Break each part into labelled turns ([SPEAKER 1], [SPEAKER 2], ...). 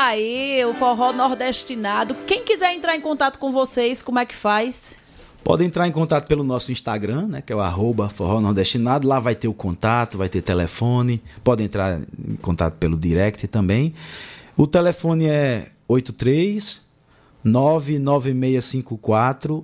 [SPEAKER 1] aí, o forró nordestinado. Quem quiser entrar em contato com vocês, como é que faz?
[SPEAKER 2] Pode entrar em contato pelo nosso Instagram, né, que é o @forró nordestinado. Lá vai ter o contato, vai ter telefone. Pode entrar em contato pelo direct também. O telefone é 83 99654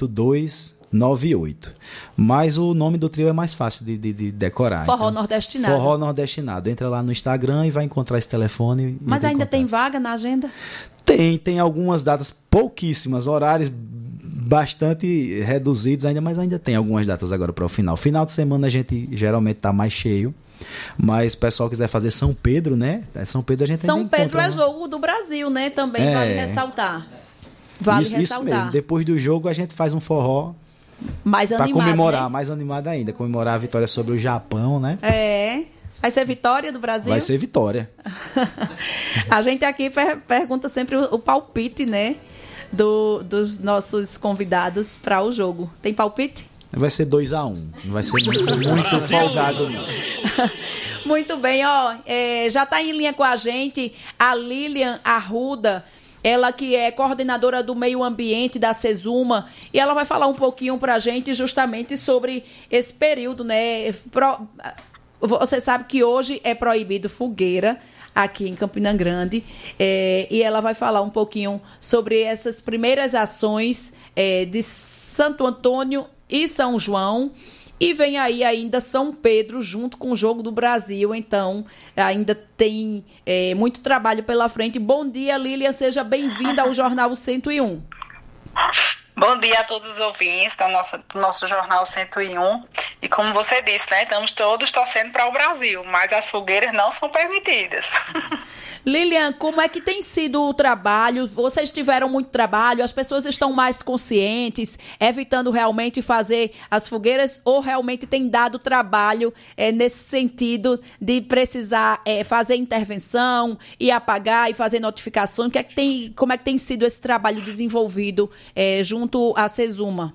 [SPEAKER 2] 8298. Mas o nome do trio é mais fácil de decorar.
[SPEAKER 1] Forró Nordestinado.
[SPEAKER 2] Forró Nordestinado. Entra lá no Instagram e vai encontrar esse telefone.
[SPEAKER 1] Mas ainda tem vaga na agenda?
[SPEAKER 2] Tem algumas datas, pouquíssimas, horários bastante reduzidos ainda, mas ainda tem algumas datas agora para o final. Final de semana a gente geralmente está mais cheio. Mas o pessoal quiser fazer São Pedro, né? São Pedro a gente
[SPEAKER 1] São
[SPEAKER 2] ainda
[SPEAKER 1] Pedro
[SPEAKER 2] encontra,
[SPEAKER 1] é jogo do Brasil, né? Também vale ressaltar. Vale ressaltar.
[SPEAKER 2] Isso mesmo. Depois do jogo a gente faz um forró
[SPEAKER 1] mais animado,
[SPEAKER 2] para comemorar,
[SPEAKER 1] né?
[SPEAKER 2] mais animado ainda. Comemorar a vitória sobre o Japão, né?
[SPEAKER 1] Vai ser vitória do Brasil?
[SPEAKER 2] Vai ser vitória.
[SPEAKER 1] A gente aqui pergunta sempre o palpite, né? Dos nossos convidados para o jogo. Tem palpite?
[SPEAKER 2] Vai ser 2-1. Não vai ser muito folgado, não.
[SPEAKER 1] Muito bem, já está em linha com a gente a Lilian Arruda, ela que é coordenadora do meio ambiente da Sesuma, e ela vai falar um pouquinho para a gente justamente sobre esse período, né? Você sabe que hoje é proibido fogueira aqui em Campina Grande, e ela vai falar um pouquinho sobre essas primeiras ações de Santo Antônio e São João, e vem aí ainda São Pedro junto com o Jogo do Brasil, então ainda tem muito trabalho pela frente. Bom dia, Lilian, seja bem-vinda ao Jornal 101.
[SPEAKER 3] Bom dia a todos os ouvintes do nosso Jornal 101. E como você disse, né, estamos todos torcendo para o Brasil, mas as fogueiras não são permitidas.
[SPEAKER 1] Lilian, como é que tem sido o trabalho? Vocês tiveram muito trabalho? As pessoas estão mais conscientes, evitando realmente fazer as fogueiras, ou realmente tem dado trabalho nesse sentido de precisar fazer intervenção e apagar e fazer notificações? Como é que tem sido esse trabalho desenvolvido junto à Sesuma?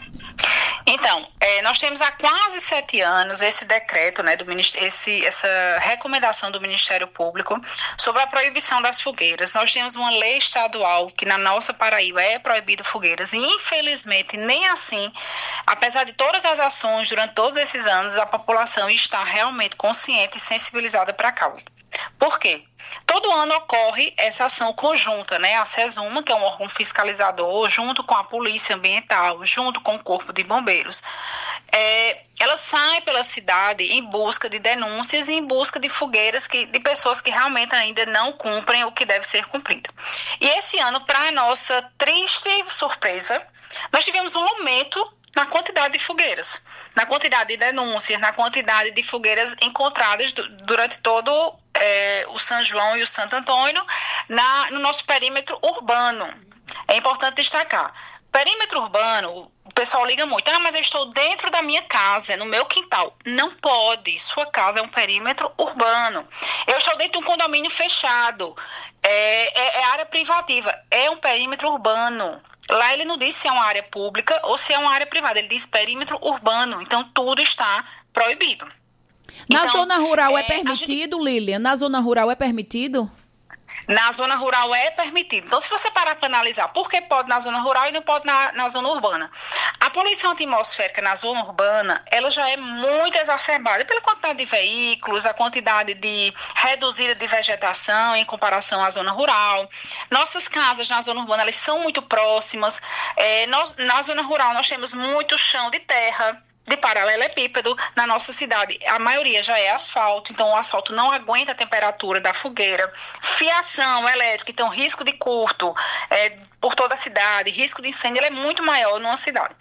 [SPEAKER 3] Então, nós temos há quase 7 anos esse decreto, né, essa recomendação do Ministério Público sobre a proibição das fogueiras. Nós temos uma lei estadual que na nossa Paraíba é proibido fogueiras e, infelizmente, nem assim, apesar de todas as ações durante todos esses anos, a população está realmente consciente e sensibilizada para a causa. Por quê? Todo ano ocorre essa ação conjunta, né? A Sesuma, que é um órgão fiscalizador, junto com a Polícia Ambiental, junto com o Corpo de Bombeiros. Ela sai pela cidade em busca de denúncias e em busca de fogueiras de pessoas que realmente ainda não cumprem o que deve ser cumprido. E esse ano, para nossa triste surpresa, nós tivemos um aumento na quantidade de fogueiras, na quantidade de denúncias, na quantidade de fogueiras encontradas durante todo o São João e o Santo Antônio no nosso perímetro urbano. É importante destacar. Perímetro urbano, o pessoal liga muito, mas eu estou dentro da minha casa, no meu quintal. Não pode, sua casa é um perímetro urbano. Eu estou dentro de um condomínio fechado, é área privativa, é um perímetro urbano. Lá ele não diz se é uma área pública ou se é uma área privada, ele diz perímetro urbano, então tudo está proibido.
[SPEAKER 1] Na zona rural é permitido, Lilian? Na zona rural é permitido?
[SPEAKER 3] Na zona rural é permitido. Então, se você parar para analisar por que pode na zona rural e não pode na zona urbana. A poluição atmosférica na zona urbana, ela já é muito exacerbada pela quantidade de veículos, a quantidade reduzida de vegetação em comparação à zona rural. Nossas casas na zona urbana, elas são muito próximas. Na zona rural, nós temos muito chão de terra, de paralelepípedo. Na nossa cidade, a maioria já é asfalto, então o asfalto não aguenta a temperatura da fogueira. Fiação elétrica, então risco de curto por toda a cidade, risco de incêndio, ele é muito maior numa cidade.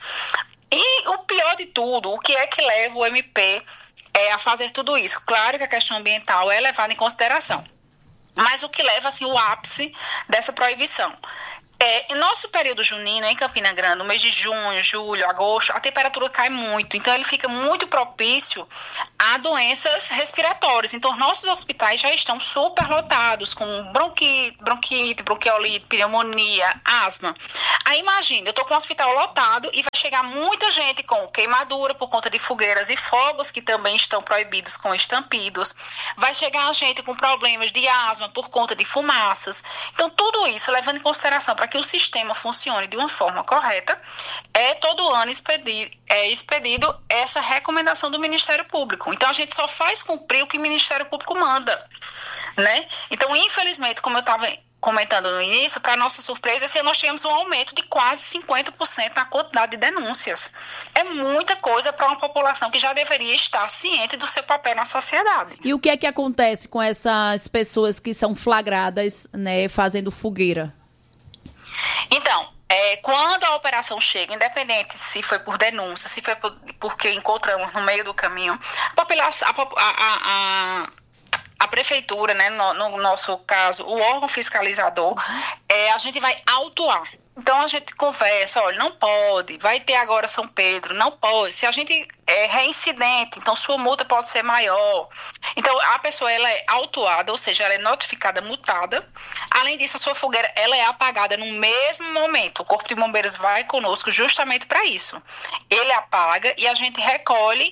[SPEAKER 3] E o pior de tudo, o que é que leva o MP a fazer tudo isso? Claro que a questão ambiental é levada em consideração, mas o que leva assim, o ápice dessa proibição Em nosso período junino, em Campina Grande, no mês de junho, julho, agosto, a temperatura cai muito. Então, ele fica muito propício a doenças respiratórias. Então, nossos hospitais já estão superlotados com bronquite, bronquiolite, pneumonia, asma. Aí, imagina, eu estou com o hospital lotado e vai chegar muita gente com queimadura por conta de fogueiras e fogos, que também estão proibidos com estampidos. Vai chegar gente com problemas de asma por conta de fumaças. Então, tudo isso, levando em consideração para que o sistema funcione de uma forma correta, todo ano expedido essa recomendação do Ministério Público. Então, a gente só faz cumprir o que o Ministério Público manda, né? Então, infelizmente, como eu estava comentando no início, para nossa surpresa, esse ano nós tivemos um aumento de quase 50% na quantidade de denúncias. É muita coisa para uma população que já deveria estar ciente do seu papel na sociedade.
[SPEAKER 1] E o que é que acontece com essas pessoas que são flagradas, né, fazendo fogueira?
[SPEAKER 3] Então, quando a operação chega, independente se foi por denúncia, se foi porque encontramos no meio do caminho, a prefeitura, né, no nosso caso, o órgão fiscalizador, a gente vai autuar. Então, a gente conversa, olha, não pode, vai ter agora São Pedro, não pode. Se a gente é reincidente, então sua multa pode ser maior. Então, a pessoa ela é autuada, ou seja, ela é notificada, multada. Além disso, a sua fogueira ela é apagada no mesmo momento. O Corpo de Bombeiros vai conosco justamente para isso. Ele apaga e a gente recolhe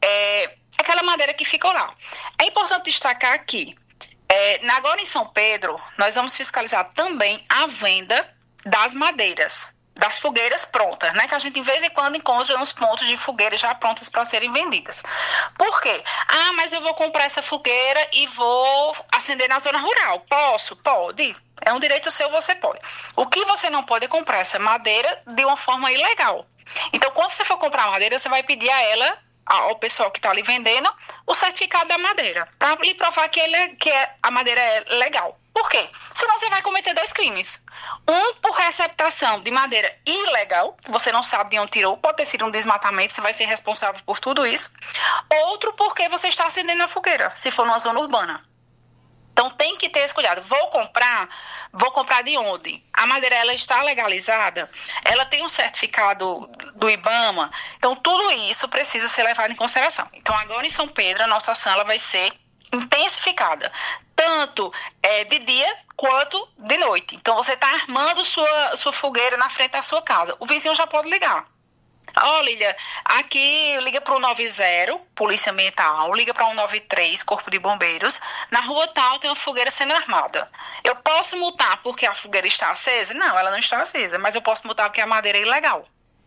[SPEAKER 3] aquela madeira que ficou lá. É importante destacar que, agora em São Pedro, nós vamos fiscalizar também a venda das madeiras, das fogueiras prontas, né? Que a gente de vez em quando encontra nos pontos de fogueiras já prontas para serem vendidas. Por quê? Mas eu vou comprar essa fogueira e vou acender na zona rural. Posso? Pode. É um direito seu, você pode. O que você não pode é comprar essa madeira de uma forma ilegal. Então, quando você for comprar madeira, você vai pedir a ela, ao pessoal que está ali vendendo, o certificado da madeira, para lhe provar que a madeira é legal. Por quê? Senão você vai cometer 2 crimes. Um, por receptação de madeira ilegal, que você não sabe de onde tirou, pode ter sido um desmatamento, você vai ser responsável por tudo isso. Outro, porque você está acendendo a fogueira, se for numa zona urbana. Então, tem que ter esse cuidado. Vou comprar de onde? A madeira, ela está legalizada? Ela tem um certificado do IBAMA? Então, tudo isso precisa ser levado em consideração. Então, agora em São Pedro, a nossa ação ela vai ser intensificada, tanto de dia quanto de noite. Então, você está armando sua fogueira na frente da sua casa. O vizinho já pode ligar. Lília, aqui liga para o 90, Polícia Ambiental, liga para o 193, Corpo de Bombeiros. Na rua tal tem uma fogueira sendo armada. Eu posso multar porque a fogueira está acesa? Não, ela não está acesa, mas eu posso multar porque a madeira é ilegal.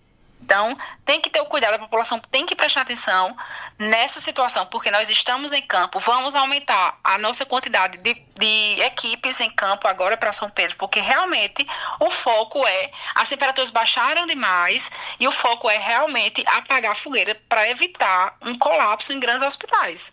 [SPEAKER 3] Então, tem que ter o cuidado, a população tem que prestar atenção nessa situação, porque nós estamos em campo, vamos aumentar a nossa quantidade de equipes em campo agora para São Pedro, porque realmente o foco as temperaturas baixaram demais e o foco é realmente apagar a fogueira para evitar um colapso em grandes hospitais.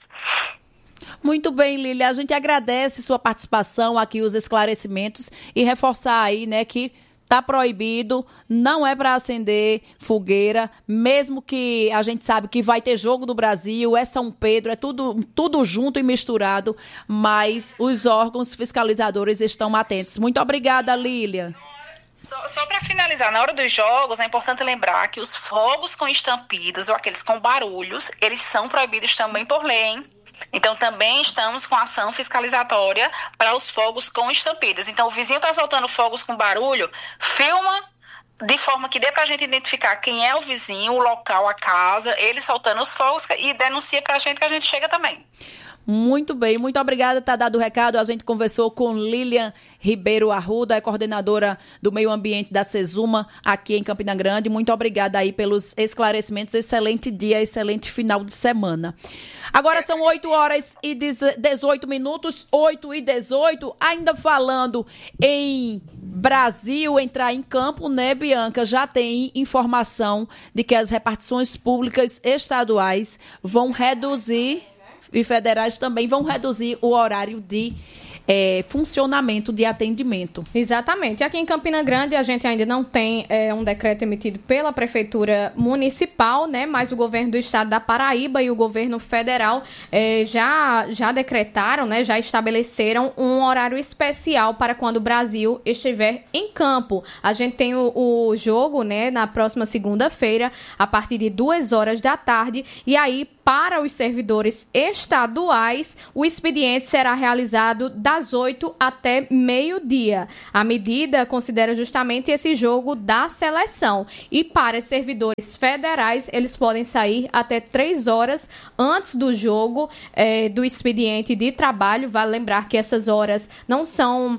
[SPEAKER 1] Muito bem, Lília, a gente agradece sua participação aqui, os esclarecimentos e reforçar aí, né, que tá proibido, não é para acender fogueira, mesmo que a gente sabe que vai ter Jogo do Brasil, é São Pedro, é tudo junto e misturado, mas os órgãos fiscalizadores estão atentos. Muito obrigada, Lília.
[SPEAKER 3] Só para finalizar, na hora dos jogos, é importante lembrar que os fogos com estampidos ou aqueles com barulhos, eles são proibidos também por lei, hein? Então, também estamos com ação fiscalizatória para os fogos com estampidos. Então, o vizinho está soltando fogos com barulho, filma de forma que dê para a gente identificar quem é o vizinho, o local, a casa, ele soltando os fogos e denuncia para a gente que a gente chega também.
[SPEAKER 1] Muito bem, muito obrigada, tá dado o recado. A gente conversou com Lilian Ribeiro Arruda, é coordenadora do meio ambiente da Sesuma aqui em Campina Grande. Muito obrigada aí pelos esclarecimentos, excelente dia, excelente final de semana. Agora são 8h18, 8h18, ainda falando em Brasil entrar em campo, né, Bianca? Já tem informação de que as repartições públicas estaduais vão reduzir e federais também vão reduzir o horário de funcionamento de atendimento.
[SPEAKER 4] Exatamente. Aqui em Campina Grande a gente ainda não tem um decreto emitido pela Prefeitura Municipal, né? Mas o governo do estado da Paraíba e o governo federal já decretaram, né? Já estabeleceram um horário especial para quando o Brasil estiver em campo. A gente tem o jogo, né? Na próxima segunda-feira, a partir de 2h da tarde, e aí para os servidores estaduais, o expediente será realizado das 8 até meio-dia. A medida considera justamente esse jogo da seleção. E para os servidores federais, eles podem sair até 3 horas antes do jogo do expediente de trabalho. Vale lembrar que essas horas não são,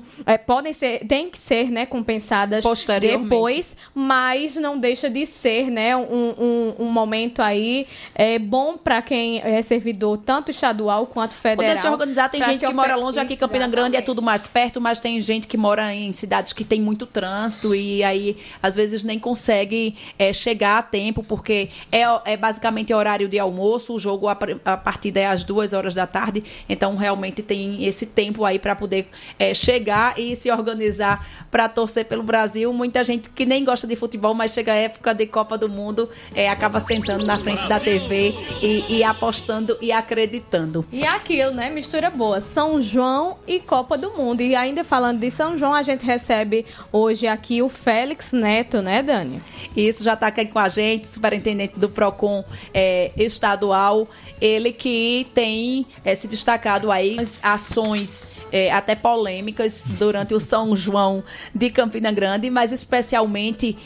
[SPEAKER 4] tem que ser, né, compensadas depois, mas não deixa de ser, né, um momento aí bom para quem é servidor tanto estadual quanto federal.
[SPEAKER 1] Poder se organizar, tem gente que mora longe, aqui em Campina Grande é tudo mais perto, mas tem gente que mora em cidades que tem muito trânsito e aí às vezes nem consegue chegar a tempo, porque basicamente horário de almoço, o jogo a partida é às 2h da tarde, então realmente tem esse tempo aí para poder chegar e se organizar para torcer pelo Brasil. Muita gente que nem gosta de futebol, mas chega a época de Copa do Mundo, acaba sentando na frente da TV e apostando e acreditando.
[SPEAKER 4] E aquilo, né? Mistura boa. São João e Copa do Mundo. E ainda falando de São João, a gente recebe hoje aqui o Félix Neto, né, Dani?
[SPEAKER 1] Isso, já está aqui com a gente, superintendente do PROCON estadual. Ele que tem se destacado aí as ações até polêmicas durante o São João de Campina Grande, mas especialmente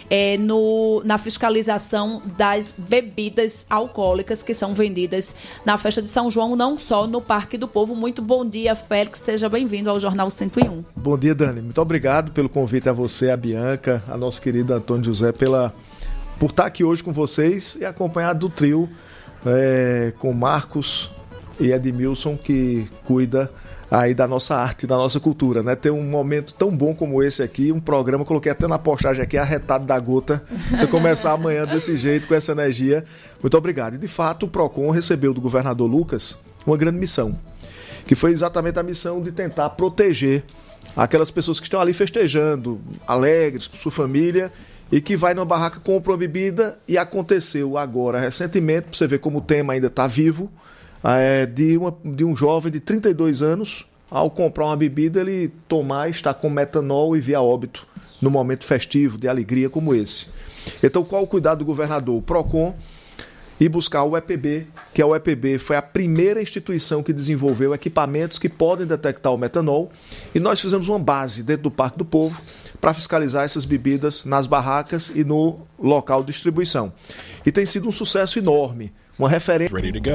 [SPEAKER 1] na fiscalização das bebidas alcoólicas que são vendidas na festa de São João, não só no Parque do Povo. Muito bom dia, Félix, seja bem-vindo ao Jornal 101.
[SPEAKER 5] Bom dia, Dani, muito obrigado pelo convite a você, a Bianca, a nosso querido Antônio José, por estar aqui hoje com vocês e acompanhado do trio com Marcos e Edmilson, que cuida aí da nossa arte, da nossa cultura, né? Ter um momento tão bom como esse aqui, um programa, coloquei até na postagem aqui, arretado da gota, você começar amanhã desse jeito, com essa energia, muito obrigado. E de fato o PROCON recebeu do governador Lucas uma grande missão, que foi exatamente a missão de tentar proteger aquelas pessoas que estão ali festejando, alegres, com sua família, e que vai numa barraca, compra uma bebida, e aconteceu agora, recentemente, para você ver como o tema ainda está vivo, de um jovem de 32 anos, ao comprar uma bebida, ele tomar, estar com metanol e vir a óbito no momento festivo, de alegria como esse. Então, qual o cuidado do governador? O PROCON e buscar o EPB, que o EPB foi a primeira instituição que desenvolveu equipamentos que podem detectar o metanol, e nós fizemos uma base dentro do Parque do Povo para fiscalizar essas bebidas nas barracas e no local de distribuição. E tem sido um sucesso enorme. Uma referência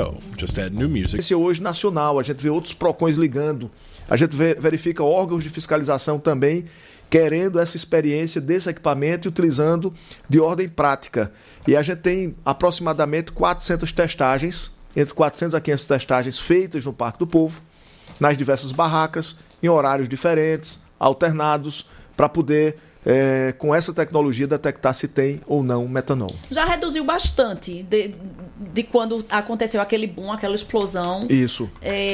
[SPEAKER 5] hoje nacional, a gente vê outros PROCONs ligando, a gente verifica órgãos de fiscalização também querendo essa experiência desse equipamento e utilizando de ordem prática. E a gente tem aproximadamente 400 testagens, entre 400 a 500 testagens feitas no Parque do Povo, nas diversas barracas, em horários diferentes, alternados, para poder com essa tecnologia detectar se tem ou não metanol.
[SPEAKER 1] Já reduziu bastante de quando aconteceu aquele boom, aquela explosão.
[SPEAKER 5] Isso.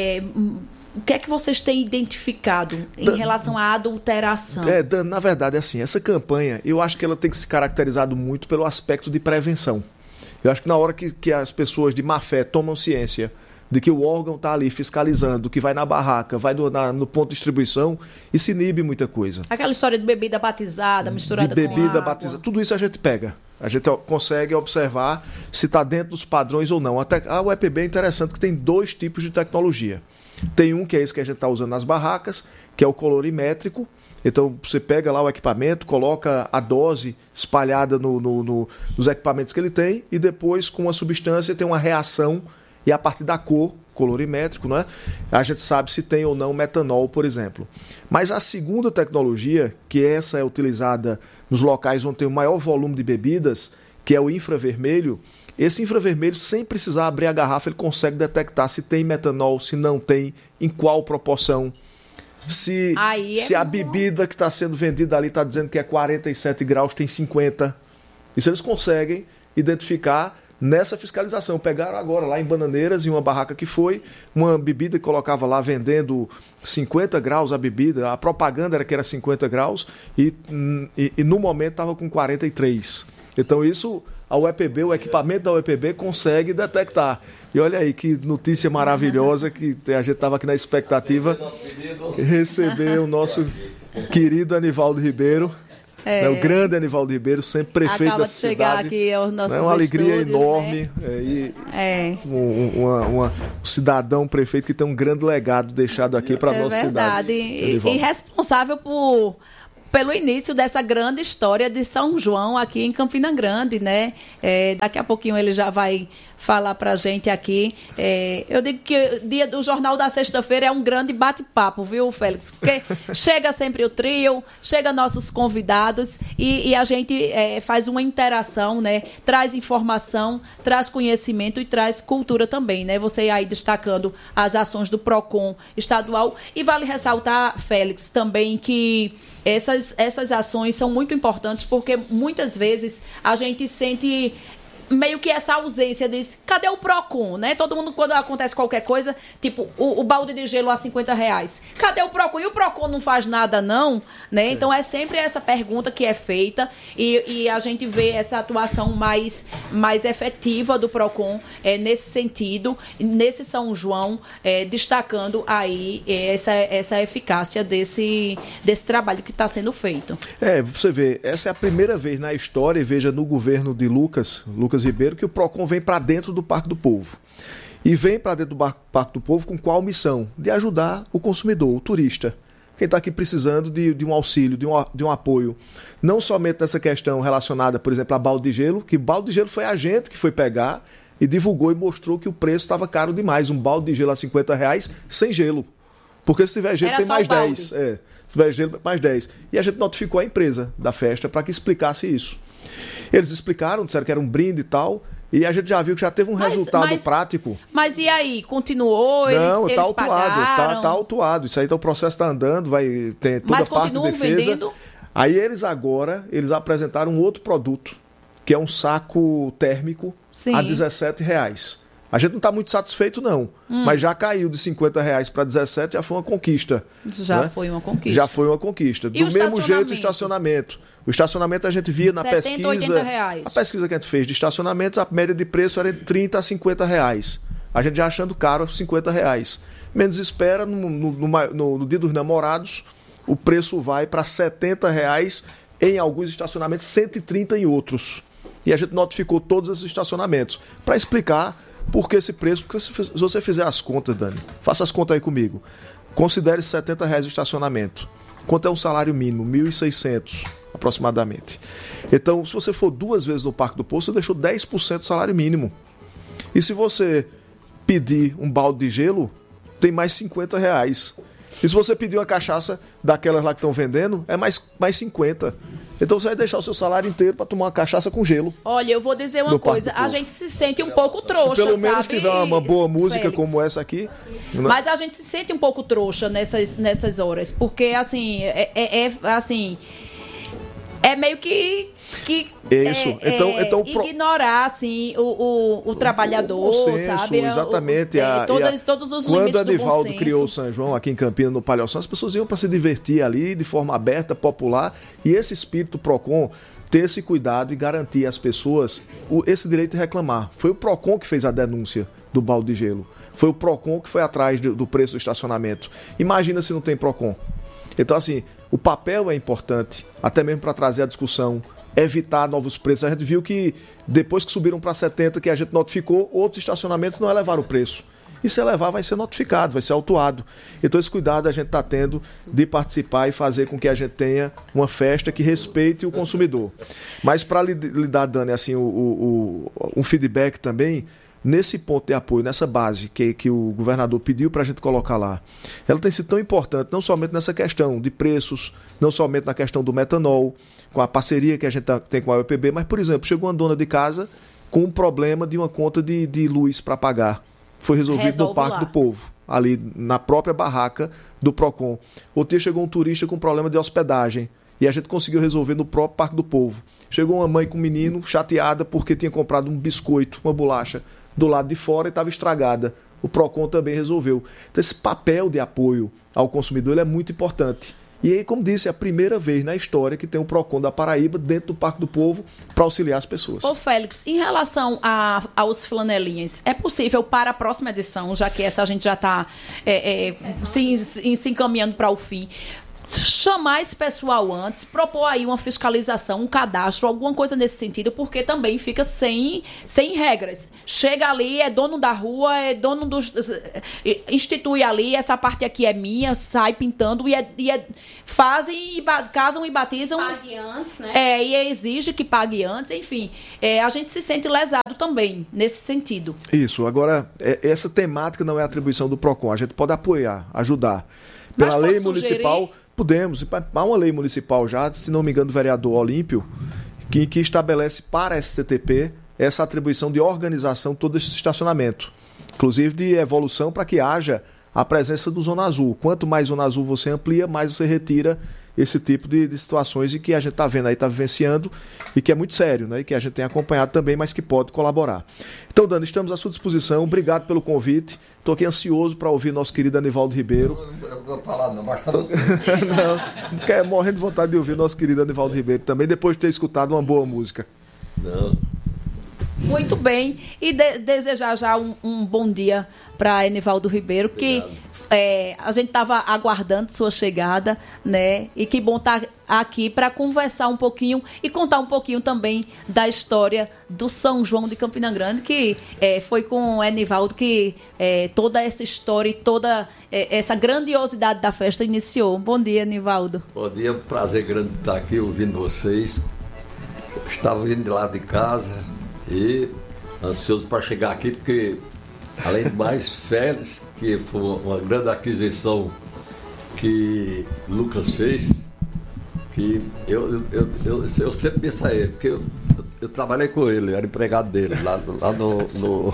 [SPEAKER 1] O que é que vocês têm identificado em relação à adulteração?
[SPEAKER 5] Dan, na verdade, é assim, essa campanha, eu acho que ela tem que se caracterizar muito pelo aspecto de prevenção. Eu acho que na hora que as pessoas de má fé tomam ciência de que o órgão está ali fiscalizando, que vai na barraca, vai no ponto de distribuição, e se inibe muita coisa.
[SPEAKER 1] Aquela história de bebida batizada, misturada com água.
[SPEAKER 5] Batizada, tudo isso a gente pega. A gente consegue observar se está dentro dos padrões ou não. Até o EPB é interessante que tem 2 tipos de tecnologia. Tem um que é esse que a gente está usando nas barracas, que é o colorimétrico. Então você pega lá o equipamento, coloca a dose espalhada nos equipamentos que ele tem, e depois com a substância tem uma reação, e a partir da cor, colorimétrico, né, a gente sabe se tem ou não metanol, por exemplo. Mas a segunda tecnologia, que essa é utilizada nos locais onde tem o maior volume de bebidas, que é o infravermelho, esse infravermelho, sem precisar abrir a garrafa, ele consegue detectar se tem metanol, se não tem, em qual proporção. Se a bebida que está sendo vendida ali está dizendo que é 47 graus, tem 50. Isso eles conseguem identificar nessa fiscalização. Pegaram agora lá em Bananeiras, em uma barraca que foi, uma bebida que colocava lá vendendo 50 graus a bebida, a propaganda era que era 50 graus e no momento estava com 43. Então isso a UEPB, o equipamento da UEPB consegue detectar. E olha aí que notícia maravilhosa que a gente estava aqui na expectativa receber o nosso querido Anivaldo Ribeiro. O grande Anivaldo Ribeiro, sempre prefeito
[SPEAKER 1] acaba
[SPEAKER 5] da
[SPEAKER 1] de chegar
[SPEAKER 5] cidade.
[SPEAKER 1] aqui aos nossos
[SPEAKER 5] uma alegria
[SPEAKER 1] estúdios,
[SPEAKER 5] enorme.
[SPEAKER 1] né?
[SPEAKER 5] Um cidadão prefeito que tem um grande legado deixado aqui para a nossa cidade.
[SPEAKER 1] E responsável pelo início dessa grande história de São João aqui em Campina Grande, né? Daqui a pouquinho ele já vai falar pra gente aqui. Eu digo que o dia do Jornal da Sexta-feira é um grande bate-papo, viu, Félix? Porque chega sempre o trio, chega nossos convidados e a gente faz uma interação, né? Traz informação, traz conhecimento e traz cultura também, né? Você aí destacando as ações do PROCON estadual. E vale ressaltar, Félix, também que essas ações são muito importantes porque muitas vezes a gente sente meio que essa ausência desse, cadê o PROCON, né? Todo mundo, quando acontece qualquer coisa, tipo, o balde de gelo a R$50, cadê o PROCON? E o PROCON não faz nada não, né? Então é sempre essa pergunta que é feita e a gente vê essa atuação mais efetiva do PROCON nesse sentido, nesse São João, destacando aí essa eficácia desse trabalho que está sendo feito.
[SPEAKER 5] Você vê, essa é a primeira vez na história, e veja no governo de Lucas Ribeiro, que o PROCON vem para dentro do Parque do Povo. E vem para dentro do Parque do Povo com qual missão? De ajudar o consumidor, o turista. Quem está aqui precisando de um auxílio, de um apoio. Não somente nessa questão relacionada, por exemplo, a balde de gelo, que balde de gelo foi a gente que foi pegar e divulgou e mostrou que o preço estava caro demais. Um balde de gelo a R$50 sem gelo. Porque se tiver gelo tem mais 10. Se tiver gelo, mais 10. E a gente notificou a empresa da festa para que explicasse isso. Eles explicaram, disseram que era um brinde e tal, e a gente já viu que já teve um resultado prático.
[SPEAKER 1] Mas e aí? Continuou?
[SPEAKER 5] Não,
[SPEAKER 1] eles
[SPEAKER 5] autuado,
[SPEAKER 1] pagaram?
[SPEAKER 5] tá autuado. Isso aí, então o processo está andando, vai ter toda a parte de defesa.
[SPEAKER 1] Vendendo?
[SPEAKER 5] Aí eles apresentaram um outro produto, que é um saco térmico a R$17. A gente não está muito satisfeito, não. Mas já caiu de R$50 para R$17, já foi uma conquista.
[SPEAKER 1] Já foi uma conquista.
[SPEAKER 5] Já foi uma conquista.
[SPEAKER 1] E
[SPEAKER 5] do mesmo jeito, o estacionamento. O estacionamento a gente via na pesquisa.
[SPEAKER 1] R$70,
[SPEAKER 5] a pesquisa que a gente fez de estacionamentos, a média de preço era de R$30 a R$50. A gente já achando caro R$50. Menos espera, no dia dos namorados, o preço vai para R$70 em alguns estacionamentos, R$130 em outros. E a gente notificou todos esses estacionamentos para explicar por que esse preço. Porque se você fizer as contas, Dani, faça as contas aí comigo. Considere R$70 o estacionamento. Quanto é um salário mínimo? 1.600 aproximadamente. Então, se você for 2 vezes no Parque do Povo, você deixou 10% do salário mínimo. E se você pedir um balde de gelo, tem mais R$50. E se você pedir uma cachaça daquelas lá que estão vendendo, é mais 50. Então você vai deixar o seu salário inteiro para tomar uma cachaça com gelo.
[SPEAKER 1] Olha, eu vou dizer uma coisa, a gente se sente um pouco trouxa,
[SPEAKER 5] se pelo menos
[SPEAKER 1] sabe,
[SPEAKER 5] tiver uma boa música,
[SPEAKER 1] Félix,
[SPEAKER 5] como essa aqui. Né?
[SPEAKER 1] Mas a gente se sente um pouco trouxa nessas horas, porque assim, assim, é meio que
[SPEAKER 5] isso. Então,
[SPEAKER 1] ignorar assim o trabalhador,
[SPEAKER 5] o senso,
[SPEAKER 1] sabe?
[SPEAKER 5] Exatamente.
[SPEAKER 1] Todos os
[SPEAKER 5] quando
[SPEAKER 1] limites
[SPEAKER 5] a
[SPEAKER 1] do bom
[SPEAKER 5] Anivaldo
[SPEAKER 1] senso.
[SPEAKER 5] criou o São João aqui em Campinas, no Palhoção, as pessoas iam para se divertir ali de forma aberta, popular, e esse espírito PROCON ter esse cuidado e garantir às pessoas esse direito de reclamar. Foi o PROCON que fez a denúncia do balde de gelo. Foi o PROCON que foi atrás do preço do estacionamento. Imagina se não tem PROCON. Então, assim, o papel é importante, até mesmo para trazer a discussão, evitar novos preços. A gente viu que depois que subiram para 70, que a gente notificou, outros estacionamentos não elevaram o preço. E se elevar, vai ser notificado, vai ser autuado. Então esse cuidado a gente está tendo de participar e fazer com que a gente tenha uma festa que respeite o consumidor. Mas para lhe dar, Dani, assim, um feedback também, nesse ponto de apoio, nessa base que o governador pediu para a gente colocar lá, ela tem sido tão importante, não somente nessa questão de preços, não somente na questão do metanol, com a parceria que a gente tem com a UEPB, mas, por exemplo, chegou uma dona de casa com um problema de uma conta de luz para pagar. Foi resolvido no Parque do Povo, ali na própria barraca do PROCON. Outro dia chegou um turista com problema de hospedagem E a gente conseguiu resolver no próprio Parque do Povo. Chegou uma mãe com um menino chateada porque tinha comprado um biscoito, uma bolacha, do lado de fora e estava estragada. O PROCON também resolveu. Então esse papel de apoio ao consumidor ele é muito importante. E aí, como disse, é a primeira vez na história que tem um PROCON da Paraíba dentro do Parque do Povo para auxiliar as pessoas.
[SPEAKER 1] Ô Félix, em relação aos flanelinhas, é possível para a próxima edição, já que essa a gente já está se encaminhando para o fim, chamar esse pessoal antes, propor aí uma fiscalização, um cadastro, alguma coisa nesse sentido, porque também fica sem regras. Chega ali, é dono da rua, é dono dos... institui ali, essa parte aqui é minha, sai pintando fazem, casam e batizam.
[SPEAKER 4] Pague antes, né?
[SPEAKER 1] E exige que pague antes, enfim. A gente se sente lesado também, nesse sentido.
[SPEAKER 5] Isso, agora, essa temática não é atribuição do PROCON, a gente pode apoiar, ajudar. Pela lei municipal... Podemos, há uma lei municipal já, se não me engano, do vereador Olímpio, que estabelece para a SCTP essa atribuição de organização de todo esse estacionamento, inclusive de evolução para que haja a presença do Zona Azul. Quanto mais Zona Azul você amplia, mais você retira esse tipo de situações e que a gente está vendo aí, está vivenciando e que é muito sério, né? E que a gente tem acompanhado também, mas que pode colaborar. Então, Dani, estamos à sua disposição. Obrigado pelo convite. Estou aqui ansioso para ouvir nosso querido Anivaldo Ribeiro.
[SPEAKER 6] Eu vou falar, não, basta você.
[SPEAKER 5] Não, morrendo de vontade de ouvir nosso querido Anivaldo Ribeiro também, depois de ter escutado uma boa música.
[SPEAKER 6] Não.
[SPEAKER 1] Muito bem. E desejar já um bom dia para Anivaldo Ribeiro, que a gente estava aguardando sua chegada, né? E que bom estar aqui para conversar um pouquinho e contar um pouquinho também da história do São João de Campina Grande, que foi com o Anivaldo que toda essa história e toda essa grandiosidade da festa iniciou. Bom dia, Anivaldo.
[SPEAKER 6] Bom dia, prazer grande estar aqui ouvindo vocês. Estava vindo de lá de casa e ansioso para chegar aqui, porque, além do mais, Félix, que foi uma grande aquisição que Lucas fez, que eu sempre disse a ele, porque eu trabalhei com ele, eu era empregado dele, lá no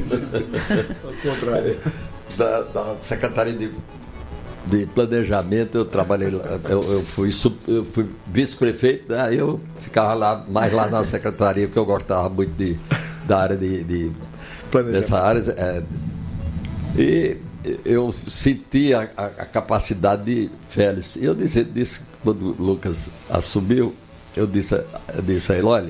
[SPEAKER 5] Ao contrário.
[SPEAKER 6] Da Secretaria de Planejamento. Eu trabalhei lá, eu fui vice-prefeito, né? Eu ficava mais lá na secretaria, porque eu gostava muito da área dessa área. E eu senti a capacidade de Félix. E eu disse quando o Lucas assumiu, eu disse a ele: olha,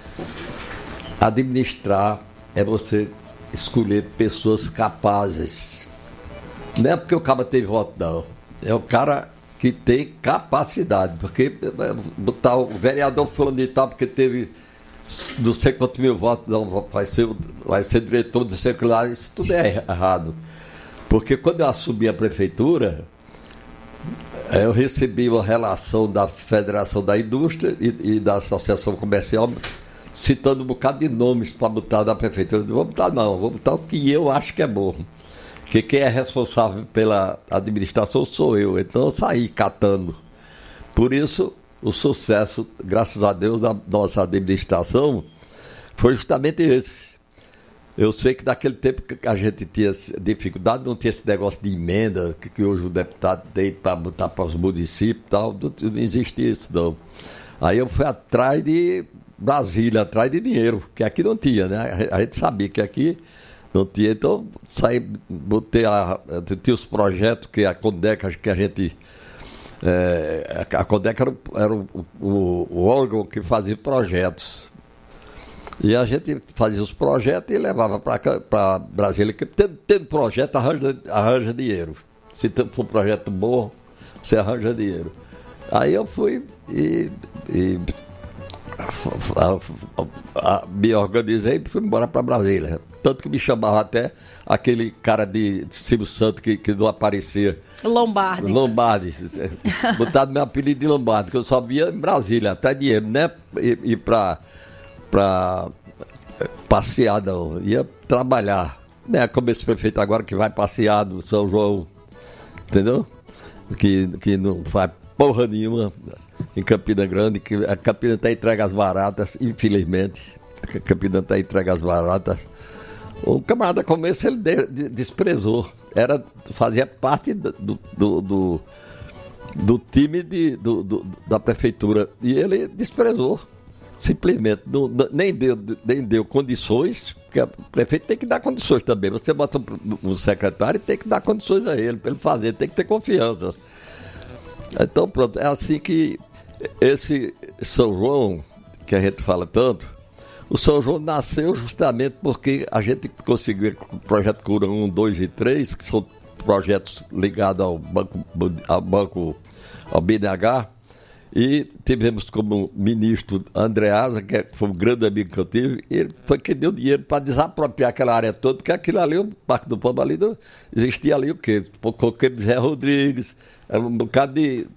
[SPEAKER 6] administrar é você escolher pessoas capazes. Não é porque o cara tem voto, não. É o cara que tem capacidade. Porque botar o vereador fulano de tal, porque teve não sei quantos mil votos, não, vai ser diretor do secular, isso tudo é errado. Porque quando eu assumi a prefeitura, eu recebi uma relação da Federação da Indústria e da Associação Comercial, citando um bocado de nomes para botar na prefeitura. Eu não vou botar, não, vou botar o que eu acho que é bom. Porque quem é responsável pela administração sou eu, então eu saí catando. Por isso, o sucesso, graças a Deus, da nossa administração foi justamente esse. Eu sei que naquele tempo que a gente tinha dificuldade, não tinha esse negócio de emenda que hoje o deputado tem para botar para os municípios e tal, não existia isso não. Aí eu fui atrás de Brasília, atrás de dinheiro, que aqui não tinha, né? A gente sabia que aqui não tinha, então saí, tinha os projetos que a Condeca, que a gente... a Condeca era o órgão que fazia projetos. E a gente fazia os projetos e levava para Brasília, que tendo projeto, arranja dinheiro. Se for um projeto bom, você arranja dinheiro. Aí eu fui e me organizei e fui embora para Brasília. Tanto que me chamava até aquele cara de Silvio Santos que não aparecia.
[SPEAKER 1] Lombardi.
[SPEAKER 6] Botaram meu apelido de Lombardi, que eu só via em Brasília, até dinheiro, né? Ir para passear, não. Ia trabalhar. Não é como esse prefeito agora que vai passear no São João, entendeu? Que não faz porra nenhuma em Campina Grande, que a Campina está entregue às baratas, infelizmente. A Campina está entregue às baratas. O camarada começo ele desprezou. Fazia parte do time da prefeitura. E ele desprezou, simplesmente. Nem deu condições, porque o prefeito tem que dar condições também. Você bota um secretário e tem que dar condições a ele, para ele fazer, tem que ter confiança. Então, pronto, é assim que esse São João, que a gente fala tanto, o São João nasceu justamente porque a gente conseguiu o projeto Cura 1, 2 e 3, que são projetos ligados ao BNH, e tivemos como ministro Andreasa, que foi um grande amigo que eu tive, e ele foi que deu dinheiro para desapropriar aquela área toda, porque aquilo ali, o Parque do Povo ali, existia ali o quê? O Coqueiro de Zé Rodrigues, era um bocado de...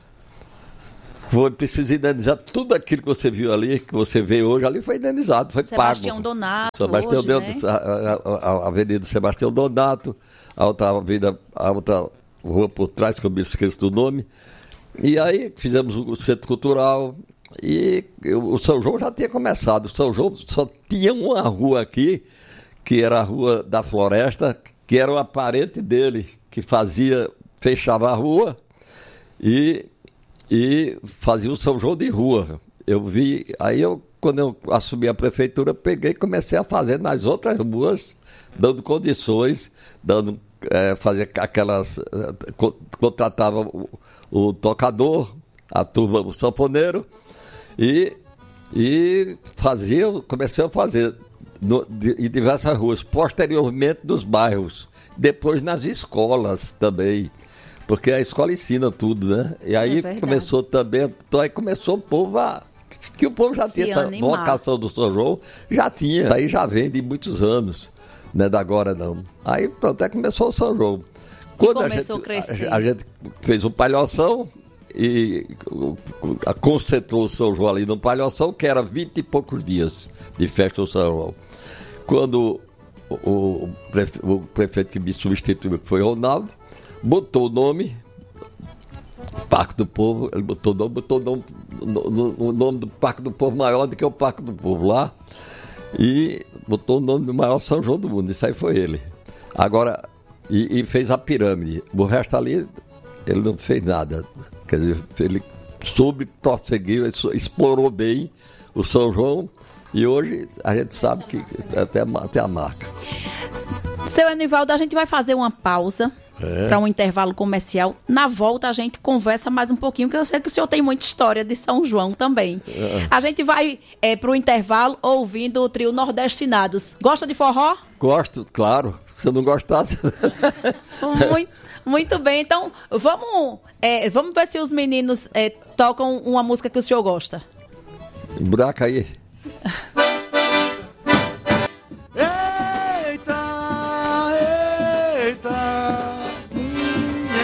[SPEAKER 6] Foi preciso indenizar tudo aquilo que você viu ali, que você vê hoje, ali foi indenizado, foi
[SPEAKER 1] Sebastião
[SPEAKER 6] pago.
[SPEAKER 1] Donato,
[SPEAKER 6] Sebastião
[SPEAKER 1] hoje,
[SPEAKER 6] Donato, né? a Avenida Sebastião Donato, a outra rua por trás, que eu me esqueço do nome. E aí fizemos o Centro Cultural e o São João já tinha começado. O São João só tinha uma rua aqui, que era a Rua da Floresta, que era uma parente dele, que fechava a rua e fazia o São João de rua. Quando eu assumi a prefeitura, peguei e comecei a fazer nas outras ruas, dando condições, fazia aquelas... contratava o tocador, a turma, o sanfoneiro, e comecei a fazer em diversas ruas, posteriormente nos bairros, depois nas escolas também, porque a escola ensina tudo, né? E aí começou também, então aí começou o povo que o povo já tinha essa vocação do São João, já tinha, aí já vem de muitos anos, não é da agora não. Aí pronto, aí começou o São João. Quando
[SPEAKER 1] começou a crescer.
[SPEAKER 6] A gente fez um palhoção e concentrou o São João ali no palhoção, que era 20 e poucos dias de festa do São João. Quando o prefeito que me substituiu, que foi Ronaldo, botou o nome Parque do Povo, ele botou o nome do Parque do Povo maior do que o Parque do Povo lá, e botou o nome do maior São João do mundo. Isso aí foi ele. Agora, e fez a pirâmide. O resto ali, ele não fez nada. Quer dizer, ele soube prosseguir, explorou bem o São João, e hoje a gente sabe que até a marca.
[SPEAKER 1] Seu Enivaldo, a gente vai fazer uma pausa para um intervalo comercial. Na volta a gente conversa mais um pouquinho, que eu sei que o senhor tem muita história de São João também. A gente vai para o intervalo ouvindo o trio Nordestinados. Gosta de forró?
[SPEAKER 6] Gosto, claro. Se eu não gostasse...
[SPEAKER 1] Muito bem, então vamos ver se os meninos tocam uma música que o senhor gosta.
[SPEAKER 6] Buraco aí.